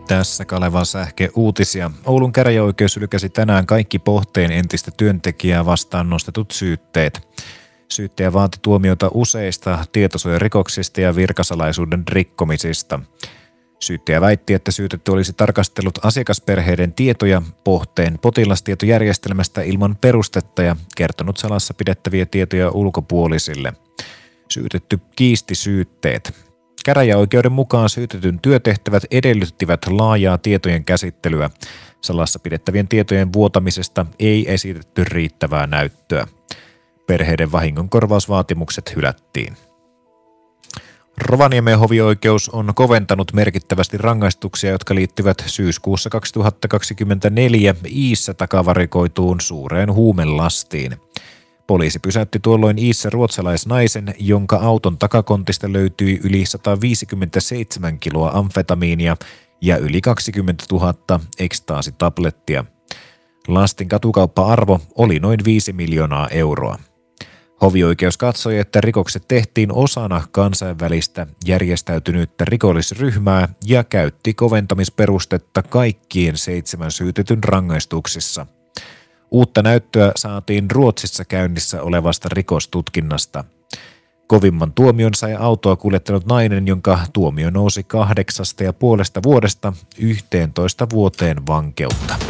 Tässä Kalevan Sähke-uutisia. Oulun käräjäoikeus hylkäsi tänään kaikki Pohteen entistä työntekijää vastaan nostetut syytteet. Syyttäjä vaati tuomiota useista tietosuojarikoksista ja virkasalaisuuden rikkomisista. Syyttäjä väitti, että syytetty olisi tarkastellut asiakasperheiden tietoja Pohteen potilastietojärjestelmästä ilman perustetta ja kertonut salassa pidettäviä tietoja ulkopuolisille. Syytetty kiisti syytteet. Käräjäoikeuden mukaan syytetyn työtehtävät edellyttivät laajaa tietojen käsittelyä. Salassa pidettävien tietojen vuotamisesta ei esitetty riittävää näyttöä. Perheiden vahingonkorvausvaatimukset hylättiin. Rovaniemen hovioikeus on koventanut merkittävästi rangaistuksia, jotka liittyvät syyskuussa 2024 Iissä takavarikoituun suureen huumelastiin. Poliisi pysäytti tuolloin Iissä ruotsalaisnaisen, jonka auton takakontista löytyi yli 157 kiloa amfetamiinia ja yli 20 000 ekstaasitablettia. Lastin katukauppa-arvo oli noin 5 miljoonaa euroa. Hovioikeus katsoi, että rikokset tehtiin osana kansainvälistä järjestäytynyttä rikollisryhmää ja käytti koventamisperustetta kaikkien 7 syytetyn rangaistuksissa. Uutta näyttöä saatiin Ruotsissa käynnissä olevasta rikostutkinnasta. Kovimman tuomion sai autoa kuljettanut nainen, jonka tuomio nousi 8,5 vuodesta 11 vuoteen vankeutta.